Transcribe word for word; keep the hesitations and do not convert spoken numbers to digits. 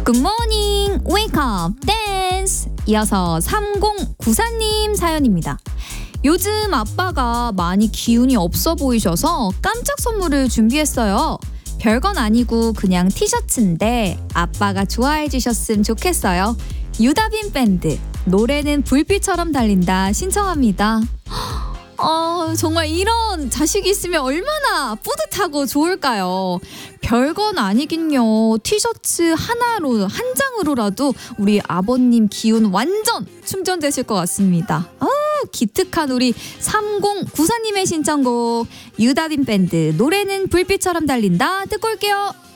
굿모닝 웨이크업 댄스. 이어서 삼공구사님 사연입니다. 요즘 아빠가 많이 기운이 없어 보이셔서 깜짝 선물을 준비했어요. 별건 아니고 그냥 티셔츠인데 아빠가 좋아해 주셨으면 좋겠어요. 유다빈 밴드 노래는 불빛처럼 달린다 신청합니다. 어, 정말 이런 자식이 있으면 얼마나 뿌듯하고 좋을까요? 별건 아니긴요. 티셔츠 하나로, 한 장으로라도 우리 아버님 기운 완전 충전되실 것 같습니다. 아, 기특한 우리 삼공구사님의 신청곡 유다빈 밴드 노래는 불빛처럼 달린다 듣고 올게요.